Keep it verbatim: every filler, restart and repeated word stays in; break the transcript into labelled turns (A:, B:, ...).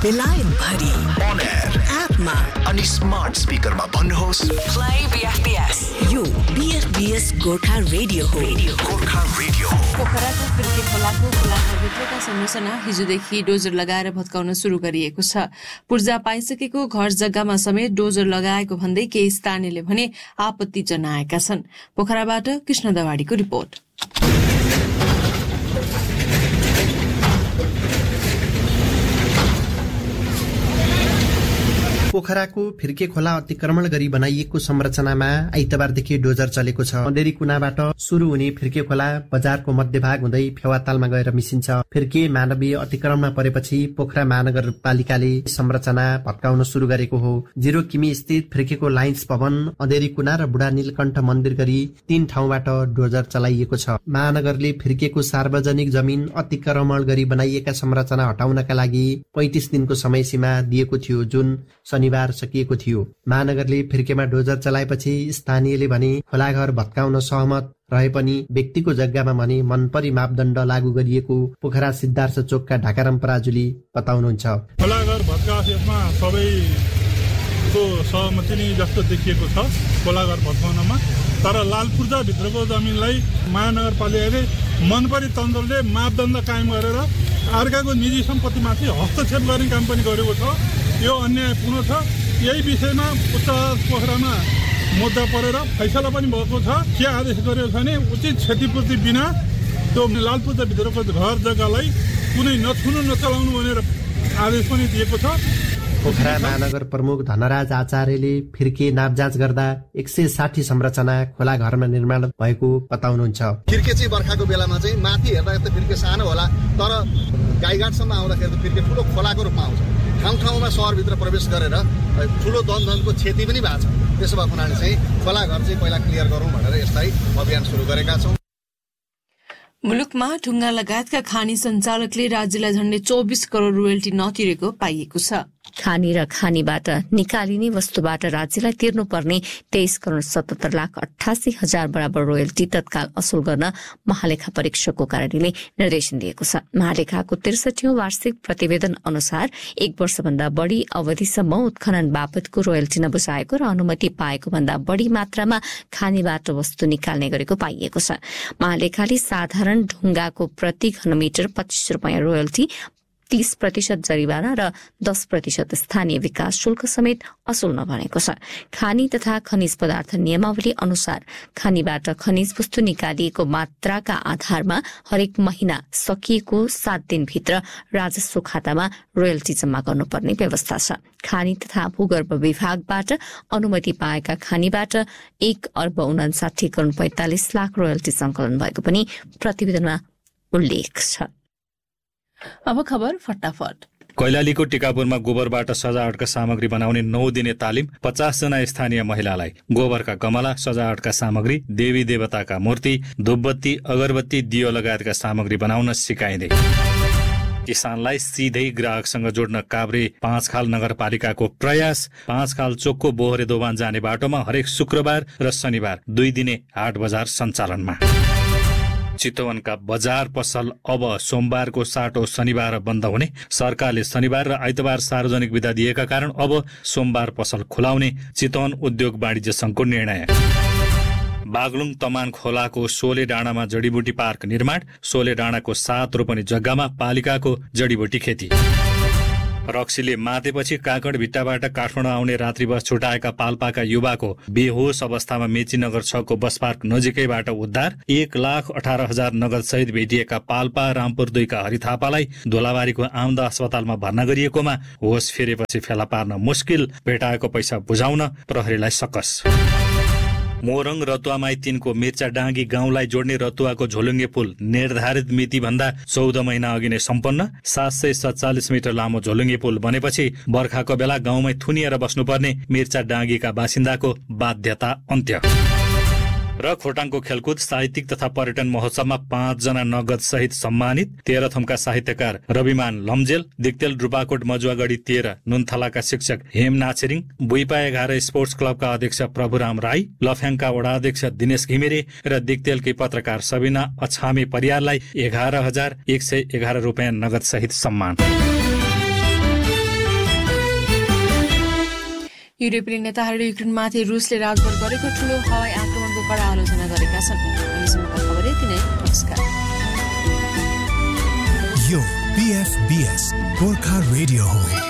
A: बेलायत भरि
B: on air
A: एपमा
B: अनि स्मार्ट स्पिकरमा भन्नुहोस्
A: प्ले बीएफपीएस। यो बीएफपीएस गोर्खा रेडियो हो।
B: गोर्खा रेडियो हो।
C: पोखराको फिर्के खोलाको खोलाभित्रका संरचना हिजोदेखि डोजर लगाएर भत्काउन सुरु गरिएको छ। पूर्जा पाइसकेको घर जग्गामा समेत डोजर लगाएको भन्दै केही स्थानीयले भने आपत्ति जनाएका छन्। पोखराबाट कृष्ण दवाडीको रिपोर्ट।
D: पोखराको फिर्के खोला अतिक्रमण गरी बनाइएको संरचनामा आइतबारदेखि डोजर चलेको छ। मन्दिरी कुनाबाट शुरू हुने फिर्के खोला बजारको मध्यभाग हुँदै फेवातालमा गएर मिसिन्छ। फिर्के मानवीय अतिक्रमणमा परेपछि पोखरा महानगरपालिकाले संरचना भत्काउन सुरु गरेको हो। जिरो किमी स्थित फिर्केको लाइन्स भवन, अँधेरी कुना र बुढा नीलकण्ठ मन्दिर गरी तीन ठाउँबाट डोजर चलाइएको छ। महानगरले फिर्केको सार्वजनिक जमिन अतिक्रमण गरी बनाइएका संरचना हटाउनका लागि पैंतिस दिनको समय सीमा दिएको थियो, जुन शनिबार सकिएको थियो। महानगरले फिर्केमा डोजर चलाएपछि स्थानीयले भने खोलाघर भत्काउन सहमत रहे पनि व्यक्तिको जग्गामा भने मनपरी मापदण्ड लागू गरिएको पोखरा सिद्धार्थ चोकका ढाकाराम पराजुली बताउनुहुन्छ।
E: खोलाघर भत्काएमा सबैको सहमति नै जस्तो देखिएको छ खोलाघर भत्काउनमा। तर लालपूर्जा भित्रको जमिनलाई महानगरपालिकाले मनपरी तन्त्रले मापदण्ड कायम गरेर अर्काको निजी सम्पत्तिमाथि हस्तक्षेप गर्ने काम पनि गरेको छ। यो अन्यायपूर्ण छ। यही विषयमा उच्च पोखरामा मुद्दा परेर फैसला पनि भएको छ। के आदेश गरेको छ भने उचित क्षतिपूर्ति बिना त्यो लालपूर्जा भित्रको घर जग्गालाई कुनै नछुनु नचलाउनु भनेर आदेश पनि दिएको छ।
D: पोखरा महानगर प्रमुख धनराज आचार्यले फिर्के नापजाँच गर्दा एक सय साठी संरचना खोला घरमा निर्माण भएको बताउनुहुन्छ।
F: फिर्के चाहिँ बर्खाको बेलामा चाहिँ माथि हेर्दा त फिर्के सानो होला, तर गाईघाटसम्म आउँदाखेरि त फिर्के ठुलो खोलाको रूपमा आउँछ। ठाउँ ठाउँमा सहरभित्र प्रवेश गरेर ठुलो धनधनको क्षति पनि भएको छ। त्यसो भएको हुनाले चाहिँ खोलाघर चाहिँ पहिला क्लियर गरौँ भनेर यसलाई अभियान सुरु गरेका छौँ।
C: मुलुकमा ढुङ्गा लगायतका खानी सञ्चालकले राज्यलाई झण्डै चौबिस करोड़ रोयल्टी नतिरेको पाइएको छ।
G: खानी र खानीबाट निकालिने वस्तुबाट राज्यलाई तिर्नुपर्ने तेइस करोड़ सतहत्तर लाख अठासी हजार बराबर रोयल्टी तत्काल असुल गर्न महालेखा परीक्षकको कार्यालयले निर्देशन दिएको छ। महालेखाको त्रिसठीौं वार्षिक प्रतिवेदन अनुसार एक वर्षभन्दा बढ़ी अवधिसम्म उत्खनन बापतको रोयल्टी नबुझाएको र अनुमति पाएको भन्दा बढ़ी मात्रामा खानीबाट वस्तु निकाल्ने गरेको पाइएको छ। महालेखाले साधारण ढुङ्गाको प्रति घनमिटर पच्चीस रूपियाँ रोयल्टी, तीस प्रतिशत जरिवाना र दस प्रतिशत स्थानीय विकास शुल्क समेत असुल नभनेको छ। खानी तथा खनिज पदार्थ नियमावली अनुसार खानीबाट खनिज वस्तु निकालिएको मात्राका आधारमा हरेक महिना सकिएको सात दिनभित्र राजस्व खातामा रोयल्टी जम्मा गर्नुपर्ने व्यवस्था छ। खानी तथा भूगर्भ विभागबाट अनुमति पाएका खानीबाट एक अर्ब उनासाठी करोड़ पैंतालिस लाख रोयल्टी संकलन भएको पनि प्रतिवेदनमा उल्लेख छ।
C: अब खबर फटाफट।
H: कैलालीको टिकापुरमा गोबरबाट सजावटका सामग्री बनाउने नौ दिने तालिम पचास जना स्थानीय महिलालाई गोबरका गमला, सजावटका सामग्री, देवी देवताका मूर्ति, धूपबत्ती, अगरबत्ती, दियो लगायतका सामग्री बनाउन सिकाइँदै किसानलाई सिधै ग्राहकसँग जोड्न काभ्रे पाँचखाल नगरपालिकाको प्रयास। पाँचखाल चोकको बोहरे दोभान जाने बाटोमा हरेक शुक्रबार र शनिबार दुई दिने हाट बजार सञ्चालनमा। चितवनका बजार पसल अब सोमबारको साटो शनिबार बन्द हुने। सरकारले शनिबार र आइतबार सार्वजनिक बिदा दिएका कारण अब सोमबार पसल खुलाउने चितवन उद्योग वाणिज्य संघको निर्णय। बागलुङ तमान खोलाको सोले डाँडामा जडीबुटी पार्क निर्माण। सोले डाँडाको सात रोपनी जग्गामा पालिकाको जडीबुटी खेती। रक्सीले मातेपछि काकड भिट्टाबाट काठमाडौँ आउने रात्रि बस छुटाएका पाल्पाका युवाको बेहोस अवस्थामा मेचीनगर छ को बस पार्क नजिकैबाट उद्धार। एक लाख अठार हजार नगद सहित भेटिएका पाल्पा रामपुर दुईका हरि थापालाई धोलाबारीको आमदा अस्पतालमा भर्ना गरिएकोमा होस फेरेपछि फेला पार्न मुस्किल। भेटाएको पैसा बुझाउन प्रहरीलाई सकस। मोरङ रतुवामाई तीनको मिर्चा डाँगी गाउँलाई जोड्ने रतुवाको झोलुङ्गे पुल निर्धारित मिति भन्दा चौध महिना अघि नै सम्पन्न। सात सय सत्तालिस मिटर लामो झोलुङ्गे पुल बनेपछि बर्खाको बेला गाउँमै थुनिएर बस्नुपर्ने मिर्चा डाँगीका बासिन्दाको बाध्यता अन्त्य। र खोटाङको खेलकुद साहित्यिक तथा पर्यटन महोत्सवमा पाँचजना नगद सहित सम्मानित। तेह्रथुमका साहित्यकार रविमान लम्जेल, दिक्तेल रूपाकोट मजुवागढी तेह्र नुनथलाका शिक्षक हेम नाछेरिङ, बुइपा एघार स्पोर्ट्स क्लबका अध्यक्ष प्रभुराम राई, लफ्याङका वडा अध्यक्ष दिनेश घिमिरे र दिक्तेलकी पत्रकार सबिना अछामे परियारलाई एघार हजार एक सय एघार रुपियाँ नगद सहित सम्मान।
C: युरोपेली नेताहरूले युक्रेनमाथि रुसले रातभर गरेको ठूलो हवाई आक्रमणको कड़ा आलोचना गरेका छन्। अहिलेसम्मका खबर यति नै। नमस्कार।
B: यो बीएफबीएस गोर्खा रेडियो हो।